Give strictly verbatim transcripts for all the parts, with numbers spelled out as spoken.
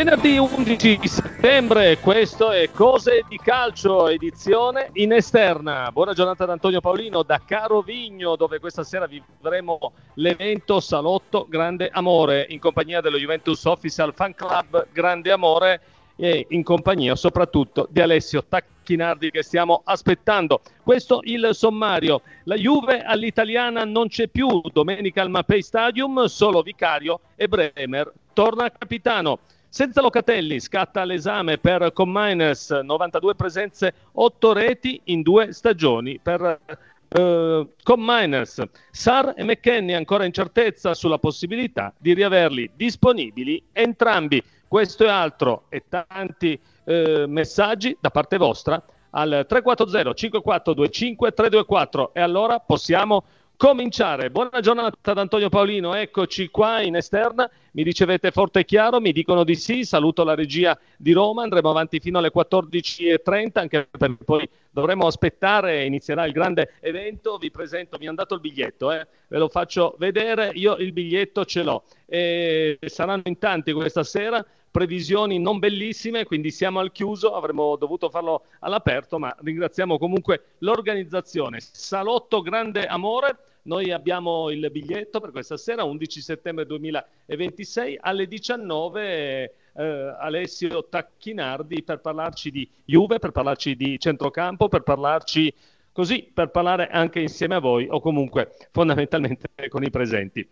Venerdì undici settembre, questo è Cose di Calcio, edizione in esterna. Buona giornata da Antonio Paolino da Carovigno, dove questa sera vivremo l'evento Salotto Grande Amore in compagnia dello Juventus Official Fan Club Grande Amore e in compagnia soprattutto di Alessio Tacchinardi, che stiamo aspettando. Questo il sommario. La Juve all'italiana non c'è più domenica al Mapei Stadium, solo Vicario e Bremer torna capitano. Senza Locatelli scatta l'esame per Commines, novantadue presenze, otto reti in due stagioni per uh, Commines. Sarr e McKennie ancora incertezza sulla possibilità di riaverli disponibili entrambi. Questo e altro e tanti eh, messaggi da parte vostra al tre quattro zero cinque quattro due cinque tre due quattro, e allora possiamo cominciare. Buona giornata da Antonio Paolino, eccoci qua in esterna. Mi ricevete forte e chiaro? Mi dicono di sì. Saluto la regia di Roma, andremo avanti fino alle quattordici e trenta, anche perché poi dovremo aspettare, inizierà il grande evento. Vi presento, mi hanno dato il biglietto, eh? Ve lo faccio vedere, io il biglietto ce l'ho. E saranno in tanti questa sera, previsioni non bellissime, quindi siamo al chiuso, avremmo dovuto farlo all'aperto, ma ringraziamo comunque l'organizzazione. Salotto Grande Amore, noi abbiamo il biglietto per questa sera, undici settembre duemilaventisei, alle diciannove eh, Alessio Tacchinardi per parlarci di Juve, per parlarci di centrocampo, per parlarci così, per parlare anche insieme a voi o comunque fondamentalmente con i presenti.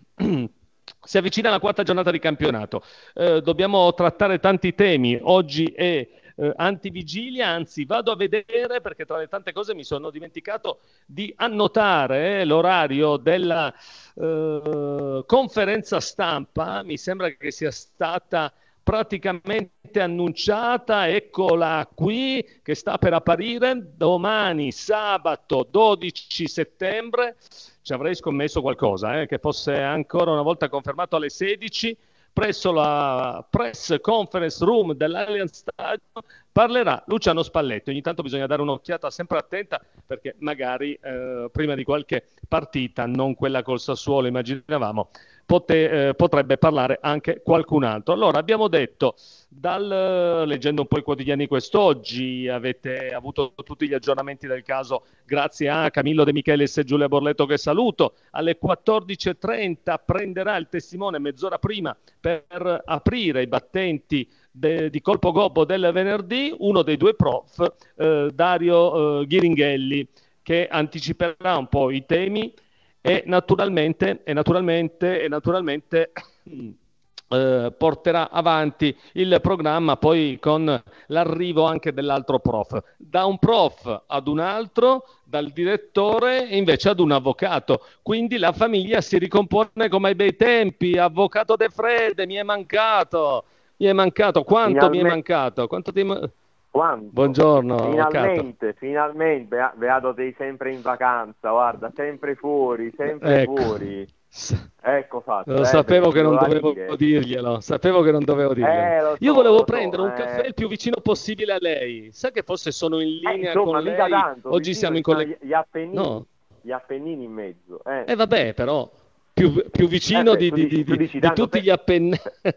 Si avvicina la quarta giornata di campionato, eh, dobbiamo trattare tanti temi. Oggi è eh, antivigilia, anzi vado a vedere perché tra le tante cose mi sono dimenticato di annotare eh, l'orario della eh, conferenza stampa. Mi sembra che sia stata praticamente annunciata, eccola qui che sta per apparire domani sabato dodici settembre. Ci avrei scommesso qualcosa, eh, che fosse ancora una volta confermato alle sedici presso la press conference room dell'Allianz Stadium. Parlerà Luciano Spalletti. Ogni tanto bisogna dare un'occhiata sempre attenta perché magari eh, prima di qualche partita, non quella col Sassuolo immaginavamo, pote, eh, potrebbe parlare anche qualcun altro. Allora abbiamo detto, dal, leggendo un po' i quotidiani quest'oggi, avete avuto tutti gli aggiornamenti del caso grazie a Camillo De Michelis e Giulia Borletto, che saluto. Alle quattordici e trenta prenderà il testimone mezz'ora prima per aprire i battenti de, di colpo gobbo del venerdì uno dei due prof, eh, Dario eh, Ghiringhelli, che anticiperà un po' i temi e naturalmente e naturalmente e naturalmente eh, porterà avanti il programma poi con l'arrivo anche dell'altro prof, da un prof ad un altro, dal direttore invece ad un avvocato, quindi la famiglia si ricompone come ai bei tempi. Avvocato De Fred, mi è mancato mi è mancato quanto Finalmente. mi è mancato quanto ti... Quanto? Buongiorno Finalmente, avvocato. finalmente, beato sei sempre in vacanza, guarda, sempre fuori, sempre Ecco. fuori. Ecco fatto. Lo eh, sapevo che non dovevo dire. dirglielo, sapevo che non dovevo dirglielo. Eh, lo Io so, volevo lo prendere so. un caffè Eh. il più vicino possibile a lei. Sa che forse sono in Eh, linea insomma, con mica lei. tanto, Oggi vicino siamo in ci stanno collegamento. gli Appennini, No? gli Appennini in mezzo. Eh, Eh vabbè, però più, più eh vicino beh, di, tu di, dici, di, tu di, dici di tanto tutti pe- gli Appennini.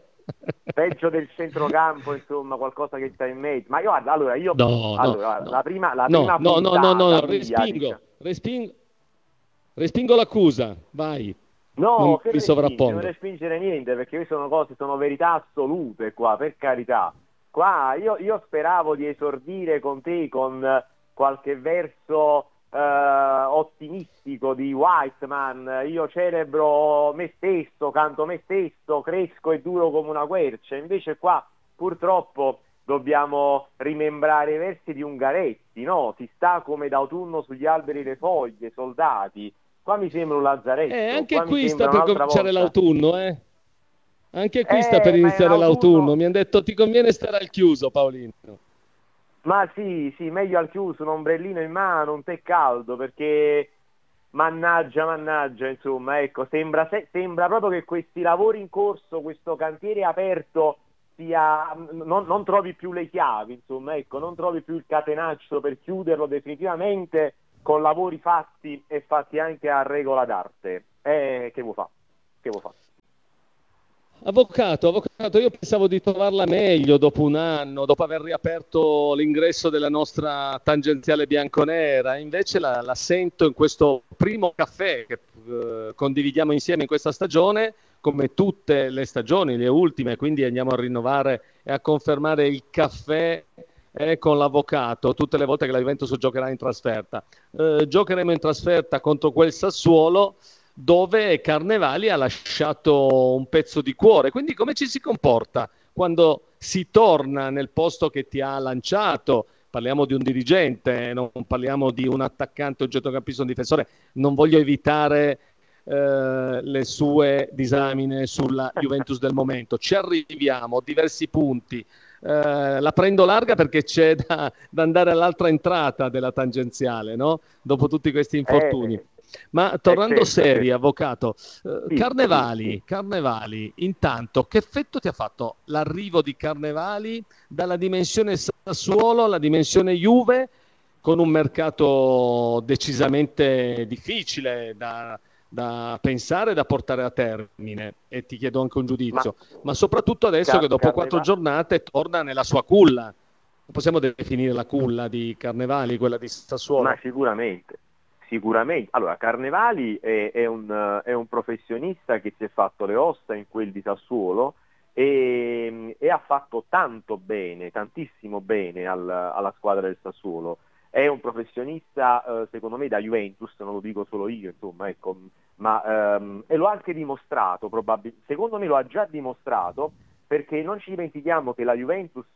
peggio del centrocampo, insomma, qualcosa che sta in mezzo. Ma io, guarda, allora, io, No, no, allora, no. la prima, la No, prima no, no, no, no, puntata no, mia, respingo, diciamo. respingo, respingo l'accusa, vai. No, Non che mi respingi? Non sovrappongo. respingere niente, perché qui sono cose, sono verità assolute qua, per carità. Qua io, io speravo di esordire con te con eh, qualche verso eh, ottimistico di Whiteman. Io celebro me stesso, canto me stesso, cresco e duro come una quercia. Invece qua purtroppo dobbiamo rimembrare i versi di Ungaretti, no? Si sta come d'autunno sugli alberi le foglie, soldati. Qua mi sembra un Eh, lazzaretto, anche qua mi qui sta sembra per un'altra cominciare volta. l'autunno, eh. Anche qui sta per Eh, ma è un iniziare l'autunno. autunno. Mi hanno detto ti conviene stare al chiuso, Paolino. Ma sì, sì, meglio al chiuso, un ombrellino in mano, un tè caldo, perché mannaggia, mannaggia, insomma, ecco, sembra, se, sembra proprio che questi lavori in corso, questo cantiere aperto, sia, non, non trovi più le chiavi, insomma, ecco, non trovi più il catenaccio per chiuderlo definitivamente con lavori fatti e fatti anche a regola d'arte. Eh, che vuoi fa? Che vuoi fa? Avvocato, avvocato, io pensavo di trovarla meglio dopo un anno, dopo aver riaperto l'ingresso della nostra tangenziale bianconera, invece la, la sento in questo primo caffè che eh, condividiamo insieme in questa stagione, come tutte le stagioni, le ultime, quindi andiamo a rinnovare e a confermare il caffè eh, con l'avvocato tutte le volte che la Juventus giocherà in trasferta. Eh, giocheremo in trasferta contro quel Sassuolo dove Carnevali ha lasciato un pezzo di cuore. Quindi come ci si comporta quando si torna nel posto che ti ha lanciato? Parliamo di un dirigente, non parliamo di un attaccante, un centrocampista, un difensore. Non voglio evitare eh, le sue disamine sulla Juventus del momento. Ci arriviamo, diversi punti. Eh, la prendo larga perché c'è da, da andare all'altra entrata della tangenziale, no? Dopo tutti questi infortuni. Eh, Ma eh, tornando certo, seri, certo. avvocato, eh, Sì, sì, sì. Carnevali, Carnevali, intanto che effetto ti ha fatto l'arrivo di Carnevali dalla dimensione Sassuolo alla dimensione Juve con un mercato decisamente difficile da, da pensare e da portare a termine? E ti chiedo anche un Ma giudizio, ma soprattutto adesso che Car- dopo quattro Carneva- giornate torna nella sua culla. Possiamo definire la culla di Carnevali, quella di Ma Sassuolo? sicuramente, sicuramente. Allora, Carnevali è, è un, eh, è un professionista che si è fatto le ossa in quel di Sassuolo e, e ha fatto tanto bene, tantissimo bene al- alla squadra del Sassuolo. È un professionista, eh, secondo me, da Juventus, non lo dico solo io, insomma, ecco, ma ehm, e lo ha anche dimostrato, probabil- secondo me lo ha già dimostrato, perché non ci dimentichiamo che la Juventus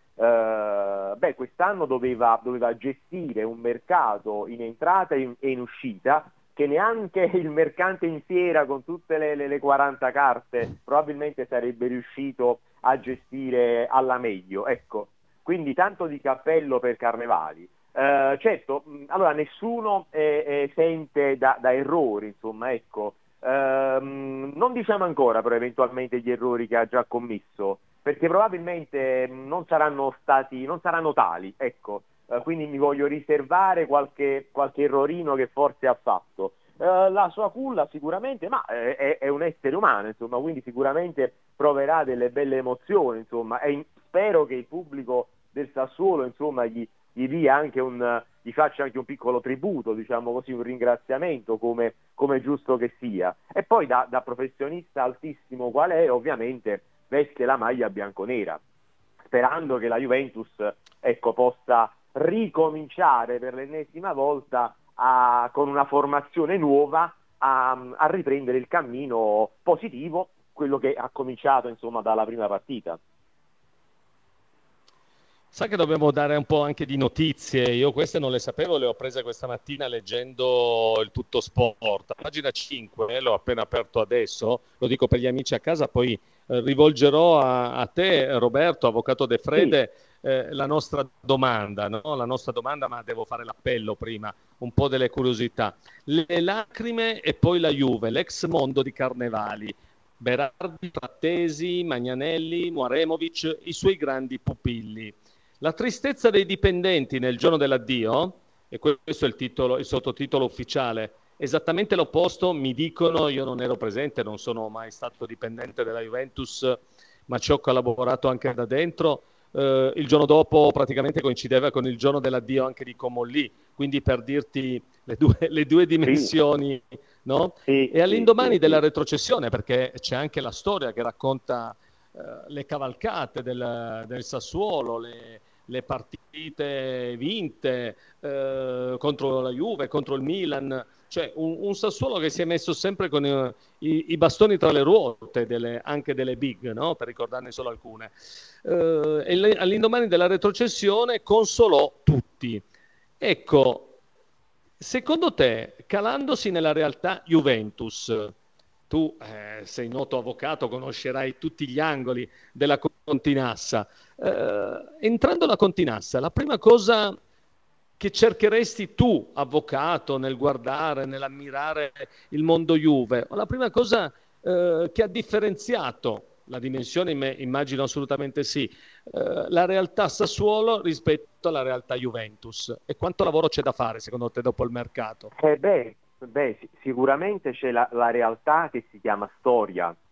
eh, beh, quest'anno doveva, doveva gestire un mercato in entrata e in, e in uscita che neanche il mercante in fiera con tutte le, le, le quaranta carte probabilmente sarebbe riuscito a gestire alla meglio. Ecco, quindi tanto di cappello per Carnevali. Eh, certo, mh, allora nessuno è, è esente da, da errori, insomma, ecco. Ehm, non diciamo ancora però eventualmente gli errori che ha già commesso, perché probabilmente non saranno stati, non saranno tali, ecco. Eh, quindi mi voglio riservare qualche, qualche errorino che forse ha fatto. Eh, la sua culla sicuramente, ma è, è- è un essere umano, insomma, quindi sicuramente proverà delle belle emozioni, insomma, e in- spero che il pubblico del Sassuolo, insomma, gli, gli dia anche un, gli faccia anche un piccolo tributo, diciamo così, un ringraziamento come, come è giusto che sia. E poi da, da professionista altissimo qual è, ovviamente veste la maglia bianconera, sperando che la Juventus, ecco, possa ricominciare per l'ennesima volta a, con una formazione nuova a, a riprendere il cammino positivo, quello che ha cominciato insomma dalla prima partita. Sa che dobbiamo dare un po' anche di notizie. Io queste non le sapevo, le ho prese questa mattina leggendo il Tutto Sport. A pagina cinque, eh, l'ho appena aperto adesso, lo dico per gli amici a casa, poi eh, rivolgerò a, a te, Roberto, avvocato De Sì, Frede, eh, la nostra domanda, no? La nostra domanda, ma devo fare l'appello prima, un po' delle curiosità. Le lacrime e poi la Juve, l'ex mondo di Carnevali. Berardi, Frattesi, Magnanelli, Muaremovic, i suoi grandi pupilli. La tristezza dei dipendenti nel giorno dell'addio, e questo è il titolo, il sottotitolo ufficiale, esattamente l'opposto, mi dicono, io non ero presente, non sono mai stato dipendente della Juventus, ma ci ho collaborato anche da dentro. Eh, il giorno dopo praticamente coincideva con il giorno dell'addio anche di Comolli, quindi per dirti le due, le due sì, dimensioni, no? sì, E sì, all'indomani sì, della sì. retrocessione, perché c'è anche la storia che racconta eh, le cavalcate del, del Sassuolo, le, le partite vinte eh, contro la Juve, contro il Milan, cioè un, un Sassuolo che si è messo sempre con eh, i, i bastoni tra le ruote, delle, anche delle big, no? Per ricordarne solo alcune. Eh, e le, all'indomani della retrocessione consolò tutti. Ecco, secondo te, calandosi nella realtà Juventus, tu eh, sei noto avvocato, conoscerai tutti gli angoli della Continassa. Eh, entrando alla Continassa, la prima cosa che cercheresti tu, avvocato, nel guardare, nell'ammirare il mondo Juve, o la prima cosa eh, che ha differenziato la dimensione, immagino assolutamente sì, eh, la realtà Sassuolo rispetto alla realtà Juventus, e quanto lavoro c'è da fare secondo te dopo il mercato? Eh beh, beh, sì- sicuramente c'è la, la realtà che si chiama storia,